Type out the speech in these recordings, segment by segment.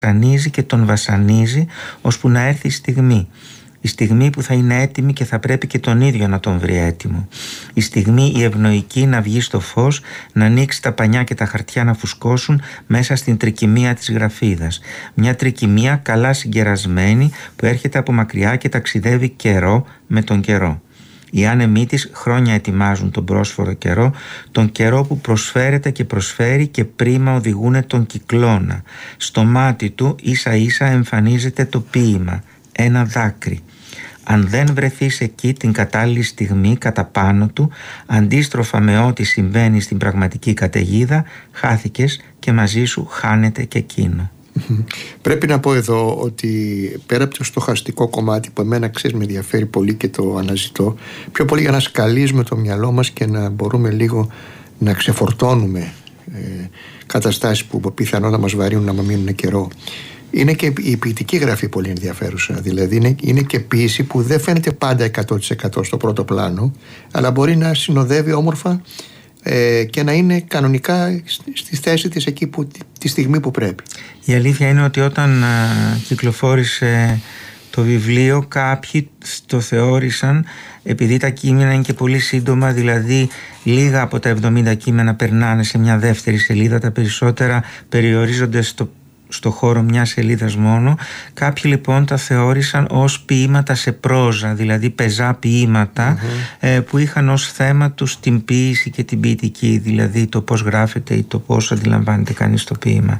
βασανίζει και τον βασανίζει ώσπου να έρθει η στιγμή. Η στιγμή που θα είναι έτοιμη και θα πρέπει και τον ίδιο να τον βρει έτοιμο. Η στιγμή η ευνοϊκή να βγει στο φως, να ανοίξει τα πανιά και τα χαρτιά να φουσκώσουν μέσα στην τρικυμία της γραφίδας. Μια τρικυμία καλά συγκερασμένη που έρχεται από μακριά και ταξιδεύει καιρό με τον καιρό. Οι άνεμοι της χρόνια ετοιμάζουν τον πρόσφορο καιρό, τον καιρό που προσφέρεται και προσφέρει και πρίμα οδηγούνε τον κυκλώνα. Στο μάτι του ίσα ίσα εμφανίζεται το ποίημα, ένα δάκρυ. Αν δεν βρεθείς εκεί την κατάλληλη στιγμή κατά πάνω του, αντίστροφα με ό,τι συμβαίνει στην πραγματική καταιγίδα, χάθηκες και μαζί σου χάνεται και εκείνο. Πρέπει να πω εδώ ότι πέρα από το στοχαστικό κομμάτι που εμένα ξέρεις με ενδιαφέρει πολύ και το αναζητώ, πιο πολύ για να σκαλίζουμε το μυαλό μας και να μπορούμε λίγο να ξεφορτώνουμε καταστάσεις που πιθανόν να μας βαρύνουν να μείνουν καιρό. Είναι και η ποιητική γραφή πολύ ενδιαφέρουσα. Δηλαδή είναι και ποίηση που δεν φαίνεται πάντα 100% στο πρώτο πλάνο, αλλά μπορεί να συνοδεύει όμορφα και να είναι κανονικά στη θέση της εκεί τη στιγμή που πρέπει. Η αλήθεια είναι ότι όταν κυκλοφόρησε το βιβλίο, κάποιοι το θεώρησαν, επειδή τα κείμενα είναι και πολύ σύντομα, δηλαδή λίγα από τα 70 κείμενα περνάνε σε μια δεύτερη σελίδα, τα περισσότερα περιορίζονται στο χώρο μιας σελίδας μόνο. Κάποιοι λοιπόν τα θεώρησαν ως ποίηματα σε πρόζα, δηλαδή πεζά ποίηματα, που είχαν ως θέμα τους την ποίηση και την ποιητική, δηλαδή το πώς γράφεται ή το πώς αντιλαμβάνεται κανείς το ποίημα.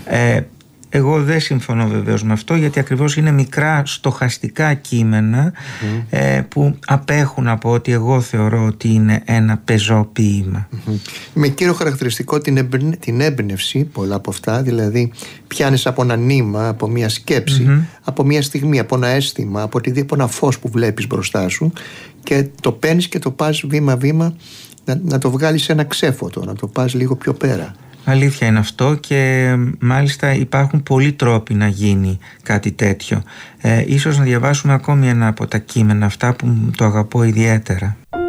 Εγώ δεν συμφωνώ βεβαίως με αυτό, γιατί ακριβώς είναι μικρά στοχαστικά κείμενα που απέχουν από ότι εγώ θεωρώ ότι είναι ένα πεζό ποίημα. Με κύριο χαρακτηριστικό την έμπνευση, πολλά από αυτά, δηλαδή πιάνεις από ένα νήμα, από μια σκέψη, από μια στιγμή, από ένα αίσθημα, από ένα φως που βλέπεις μπροστά σου και το παίρνεις και το πας βήμα-βήμα να το βγάλεις σε ένα ξέφωτο, να το πας λίγο πιο πέρα. Αλήθεια είναι αυτό και μάλιστα υπάρχουν πολλοί τρόποι να γίνει κάτι τέτοιο. Ίσως να διαβάσουμε ακόμη ένα από τα κείμενα αυτά που το αγαπώ ιδιαίτερα.